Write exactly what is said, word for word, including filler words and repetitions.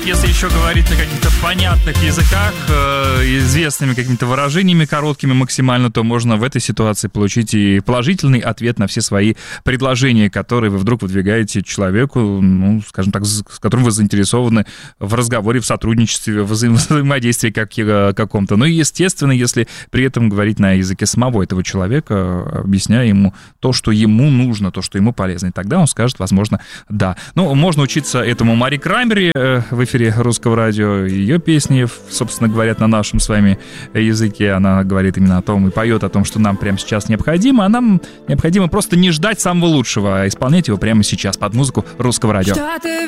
если еще говорить на каких-то понятных языках, э, известными какими-то выражениями короткими максимально, то можно в этой ситуации получить и положительный ответ на все свои предложения, которые вы вдруг выдвигаете человеку, ну, скажем так, с которым вы заинтересованы в разговоре, в сотрудничестве, в взаим- взаимодействии как- каком-то. Ну и, естественно, если при этом говорить на языке самого этого человека, объясняя ему то, что ему нужно, то, что ему полезно, и тогда он скажет, возможно, да. Ну, можно учиться этому Мари Краймбери э, в эфире Русского радио. Ее песни, собственно, говорят на нашем с вами языке. Она говорит именно о том и поет о том, что нам прямо сейчас необходимо. А нам необходимо просто не ждать самого лучшего, а исполнять его прямо сейчас под музыку Русского радио.